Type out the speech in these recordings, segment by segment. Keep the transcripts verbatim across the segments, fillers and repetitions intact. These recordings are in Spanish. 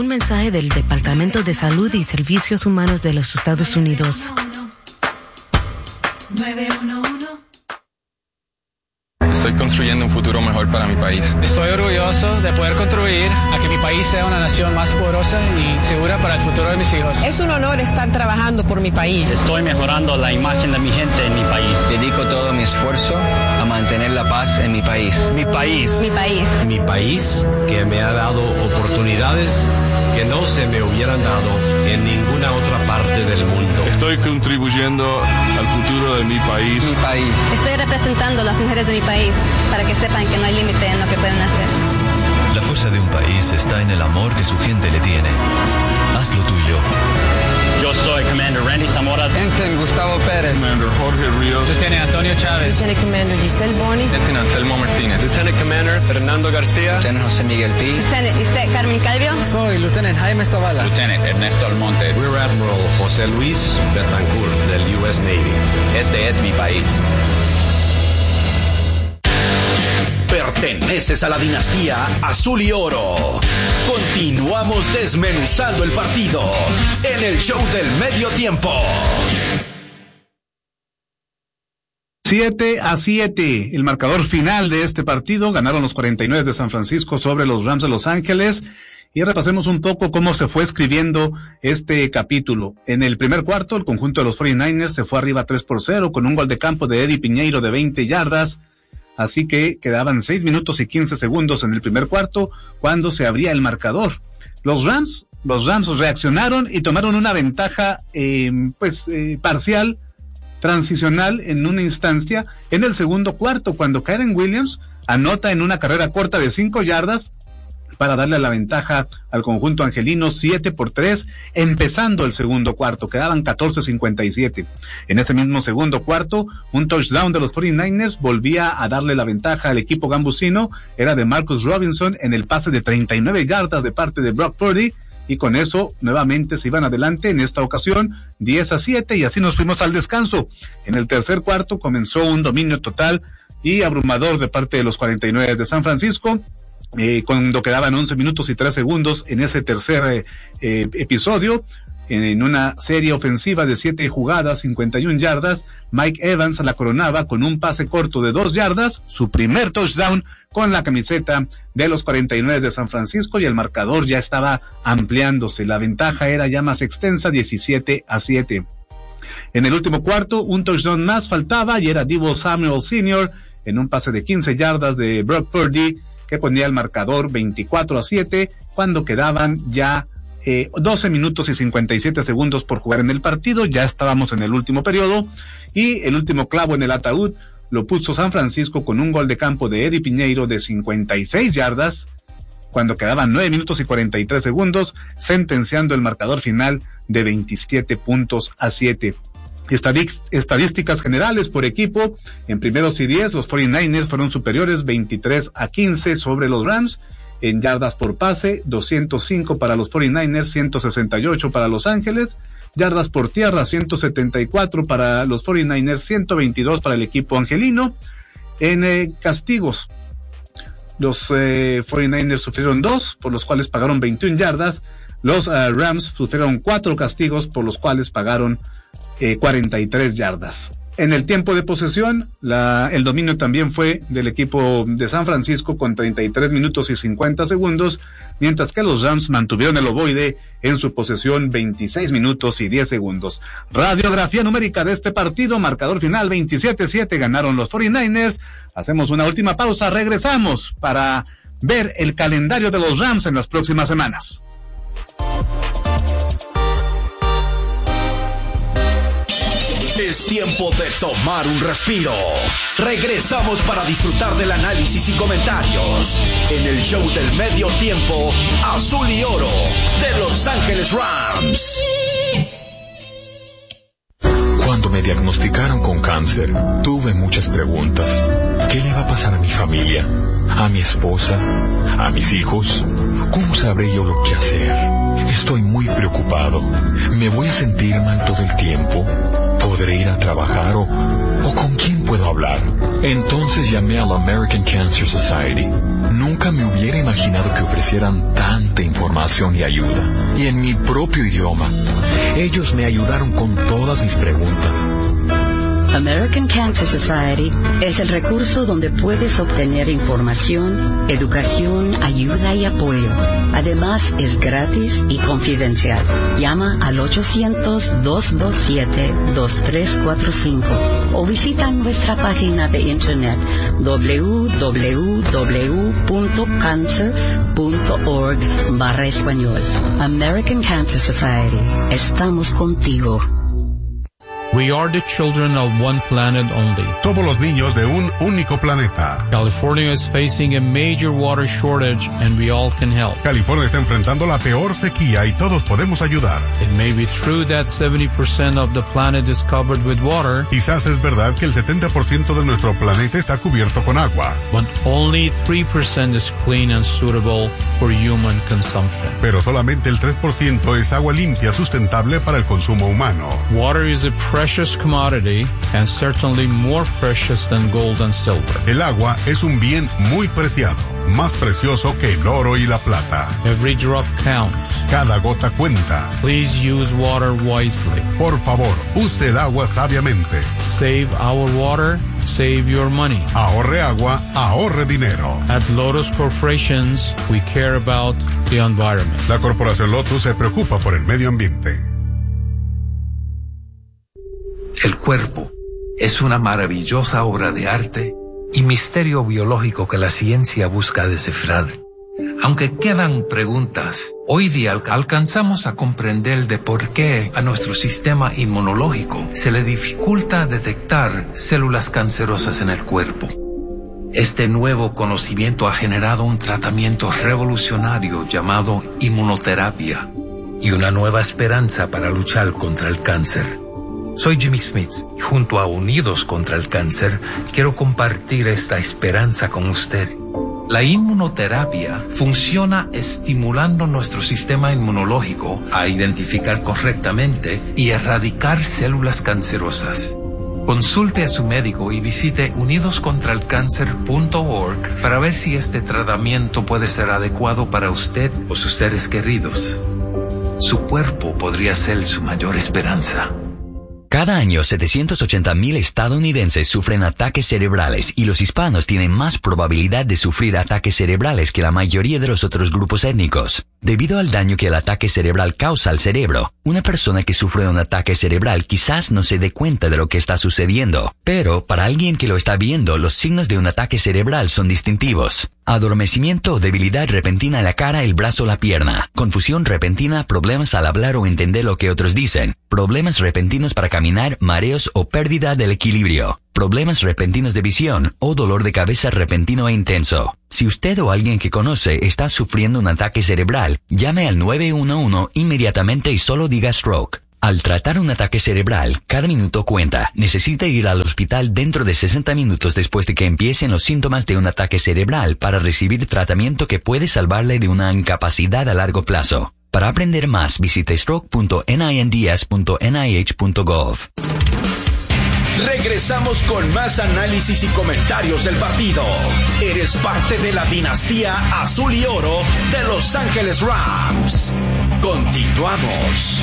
mensaje del Departamento de Salud y Servicios Humanos de los Estados Unidos. nueve uno uno. Estoy construyendo un futuro mejor para mi país. Estoy orgulloso de poder contribuir a que mi país sea una nación más poderosa y segura para el futuro de mis hijos. Es un honor estar trabajando por mi país. Estoy mejorando la imagen de mi gente en mi país. Dedico todo mi esfuerzo a mantener la paz en mi país. Mi país. Mi país. Mi país, que me ha dado oportunidades que no se me hubieran dado en ninguna otra parte del mundo. Estoy contribuyendo al futuro de mi país. Mi país. Estoy representando a las mujeres de mi país para que sepan que no hay límite en lo que pueden hacer. La fuerza de un país está en el amor que su gente le tiene. Haz lo tuyo. Yo soy Commander Randy Zamora. Ensign Gustavo Pérez. Commander Jorge Ríos. Lieutenant Antonio Chávez. Lieutenant Commander Giselle Bonis. Lieutenant Anselmo Martínez. Lieutenant Commander Fernando García. Lieutenant José Miguel Pi. Lieutenant Lisette Carmen Calvio. Soy Lieutenant Jaime Zavala. Lieutenant Ernesto Almonte. Rear Admiral José Luis Betancourt del U S Navy. Este es mi país. Perteneces a la dinastía Azul y Oro. Continuamos desmenuzando el partido en el show del medio tiempo. siete a siete, el marcador final de este partido. Ganaron los cuarenta y nueve de San Francisco sobre los Rams de Los Ángeles. Y repasemos un poco cómo se fue escribiendo este capítulo. En el primer cuarto, el conjunto de los cuarenta y nueve ers se fue arriba tres por cero con un gol de campo de Eddie Piñeiro de veinte yardas. Así que quedaban seis minutos y quince segundos en el primer cuarto cuando se abría el marcador. Los Rams, los Rams reaccionaron y tomaron una ventaja, eh, pues, eh, parcial, transicional en una instancia en el segundo cuarto cuando Kyren Williams anota en una carrera corta de cinco yardas para darle la ventaja al conjunto angelino siete por tres, empezando el segundo cuarto. Quedaban catorce cincuenta y siete. En ese mismo segundo cuarto, un touchdown de los cuarenta y nueve ers volvía a darle la ventaja al equipo gambusino. Era de Marcus Robinson en el pase de treinta y nueve yardas de parte de Brock Purdy, y con eso nuevamente se iban adelante, en esta ocasión diez a siete, y así nos fuimos al descanso. En el tercer cuarto comenzó un dominio total y abrumador de parte de los cuarenta y nueve de San Francisco. Eh, cuando quedaban once minutos y tres segundos en ese tercer eh, eh, episodio, en una serie ofensiva de siete jugadas, cincuenta y una yardas, Mike Evans la coronaba con un pase corto de dos yardas, su primer touchdown con la camiseta de los cuarenta y nueve de San Francisco, y el marcador ya estaba ampliándose. La ventaja era ya más extensa, diecisiete a siete. En el último cuarto, un touchdown más faltaba y era Deebo Samuel senior en un pase de quince yardas de Brock Purdy, que ponía el marcador veinticuatro a siete cuando quedaban ya eh, doce minutos y cincuenta y siete segundos por jugar en el partido. Ya estábamos en el último periodo y el último clavo en el ataúd lo puso San Francisco con un gol de campo de Eddie Piñeiro de cincuenta y seis yardas cuando quedaban nueve minutos y cuarenta y tres segundos, sentenciando el marcador final de veintisiete puntos a siete. Estadísticas generales por equipo: en primeros y diez, los cuarenta y nueve ers fueron superiores veintitrés a quince sobre los Rams. En yardas por pase, doscientos cinco para los cuarenta y nueve ers, ciento sesenta y ocho para Los Ángeles. Yardas por tierra, ciento setenta y cuatro para los cuarenta y nueve ers, ciento veintidós para el equipo angelino. En eh, castigos, los eh, cuarenta y nueve ers sufrieron dos, por los cuales pagaron veintiuna yardas. Los uh, Rams sufrieron cuatro castigos, por los cuales pagaron Eh, cuarenta y tres yardas. En el tiempo de posesión, la, el dominio también fue del equipo de San Francisco con treinta y tres minutos y cincuenta segundos, mientras que los Rams mantuvieron el ovoide en su posesión veintiséis minutos y diez segundos. Radiografía numérica de este partido, marcador final veintisiete a siete, ganaron los cuarenta y nueve ers. Hacemos una última pausa, regresamos para ver el calendario de los Rams en las próximas semanas. Es tiempo de tomar un respiro. Regresamos para disfrutar del análisis y comentarios en el show del medio tiempo Azul y Oro de Los Ángeles Rams. Cuando me diagnosticaron con cáncer, tuve muchas preguntas. ¿Qué le va a pasar a mi familia? ¿A mi esposa? ¿A mis hijos? ¿Cómo sabré yo lo que hacer? Estoy muy preocupado. ¿Me voy a sentir mal todo el tiempo? ¿Podré ir a trabajar o, o con quién puedo hablar? Entonces llamé a la American Cancer Society. Nunca me hubiera imaginado que ofrecieran tanta información y ayuda. Y en mi propio idioma. Ellos me ayudaron con todas mis preguntas. American Cancer Society es el recurso donde puedes obtener información, educación, ayuda y apoyo. Además, es gratis y confidencial. Llama al ochocientos, dos dos siete, dos tres cuatro cinco o visita nuestra página de internet w w w punto cancer punto org barra español. American Cancer Society. Estamos contigo. We are the children of one planet only. Somos los niños de un único planeta. California is facing a major water shortage and we all can help. California está enfrentando la peor sequía y todos podemos ayudar. It may be true that seventy percent of the planet is covered with water. Quizás es verdad que el setenta por ciento de nuestro planeta está cubierto con agua. But only three percent is clean and suitable for human consumption. Pero solamente el tres por ciento es agua limpia sustentable para el consumo humano. Water is a precious commodity and certainly more precious than gold and silver. El agua es un bien muy preciado, más precioso que el oro y la plata. Every drop counts. Cada gota cuenta. Please use water wisely. Por favor, use el agua sabiamente. Save our water, save your money. Ahorre agua, ahorre dinero. At Lotus Corporations, we care about the environment. La corporación Lotus se preocupa por el medio ambiente. El cuerpo es una maravillosa obra de arte y misterio biológico que la ciencia busca descifrar. Aunque quedan preguntas, hoy día alcanzamos a comprender de por qué a nuestro sistema inmunológico se le dificulta detectar células cancerosas en el cuerpo. Este nuevo conocimiento ha generado un tratamiento revolucionario llamado inmunoterapia y una nueva esperanza para luchar contra el cáncer. Soy Jimmy Smith y junto a Unidos contra el Cáncer quiero compartir esta esperanza con usted. La inmunoterapia funciona estimulando nuestro sistema inmunológico a identificar correctamente y erradicar células cancerosas. Consulte a su médico y visite unidos contra el cáncer punto org para ver si este tratamiento puede ser adecuado para usted o sus seres queridos. Su cuerpo podría ser su mayor esperanza. Cada año, setecientos ochenta mil estadounidenses sufren ataques cerebrales y los hispanos tienen más probabilidad de sufrir ataques cerebrales que la mayoría de los otros grupos étnicos. Debido al daño que el ataque cerebral causa al cerebro, una persona que sufre un ataque cerebral quizás no se dé cuenta de lo que está sucediendo, pero para alguien que lo está viendo, los signos de un ataque cerebral son distintivos. Adormecimiento o debilidad repentina en la cara, el brazo o la pierna. Confusión repentina, problemas al hablar o entender lo que otros dicen. Problemas repentinos para caminar, mareos o pérdida del equilibrio. Problemas repentinos de visión o dolor de cabeza repentino e intenso. Si usted o alguien que conoce está sufriendo un ataque cerebral, llame al nueve uno uno inmediatamente y solo diga stroke. Al tratar un ataque cerebral, cada minuto cuenta. Necesita ir al hospital dentro de sesenta minutos después de que empiecen los síntomas de un ataque cerebral para recibir tratamiento que puede salvarle de una incapacidad a largo plazo. Para aprender más, visite stroke punto ninds punto n i h punto gov. Regresamos con más análisis y comentarios del partido. Eres parte de la dinastía azul y oro de Los Ángeles Rams. Continuamos.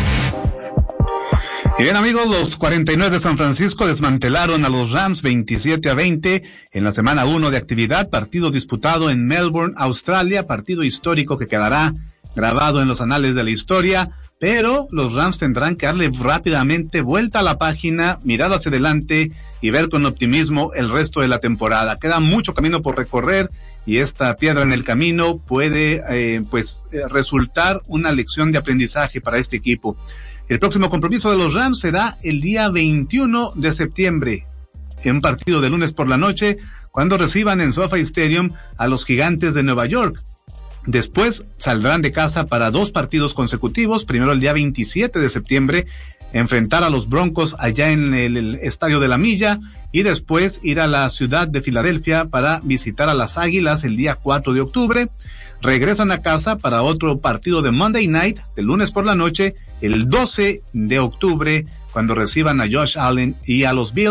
Y bien, amigos, los cuarenta y nueve de San Francisco desmantelaron a los Rams veintisiete a veinte en la semana uno de actividad, partido disputado en Melbourne, Australia, partido histórico que quedará grabado en los anales de la historia, pero los Rams tendrán que darle rápidamente vuelta a la página, mirar hacia adelante y ver con optimismo el resto de la temporada. Queda mucho camino por recorrer y esta piedra en el camino puede eh, pues eh, resultar una lección de aprendizaje para este equipo. El próximo compromiso de los Rams será el día veintiuno de septiembre, en un partido de lunes por la noche, cuando reciban en SoFi Stadium a los Gigantes de Nueva York. Después saldrán de casa para dos partidos consecutivos, primero el día veintisiete de septiembre, enfrentar a los Broncos allá en el, el Estadio de la Milla, y después ir a la ciudad de Filadelfia para visitar a las Águilas el día cuatro de octubre. Regresan a casa para otro partido de Monday Night, de lunes por la noche, el doce de octubre, cuando reciban a Josh Allen y a los Bills.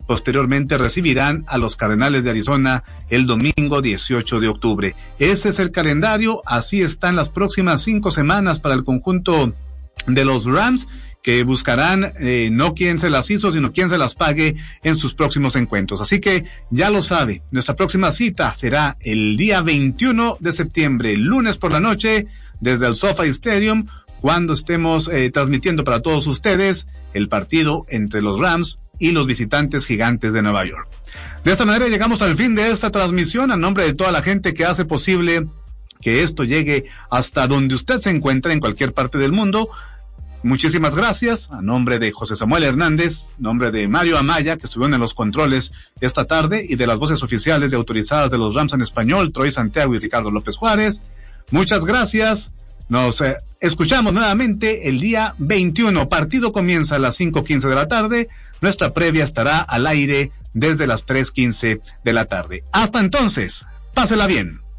Posteriormente recibirán a los Cardenales de Arizona el domingo dieciocho de octubre. Ese es el calendario, así están las próximas cinco semanas para el conjunto de los Rams, que buscarán eh, no quién se las hizo, sino quién se las pague en sus próximos encuentros. Así que ya lo sabe, nuestra próxima cita será el día veintiuno de septiembre, lunes por la noche, desde el SoFi Stadium, cuando estemos eh, transmitiendo para todos ustedes el partido entre los Rams y los visitantes Gigantes de Nueva York. De esta manera llegamos al fin de esta transmisión. A nombre de toda la gente que hace posible que esto llegue hasta donde usted se encuentra en cualquier parte del mundo, muchísimas gracias. A nombre de José Samuel Hernández, nombre de Mario Amaya, que estuvieron en los controles esta tarde, y de las voces oficiales y autorizadas de los Rams en español, Troy Santiago y Ricardo López Juárez, muchas gracias. Nos eh, escuchamos nuevamente el día veintiuno. Partido comienza a las cinco quince de la tarde. Nuestra previa estará al aire desde las tres quince de la tarde. Hasta entonces, pásela bien.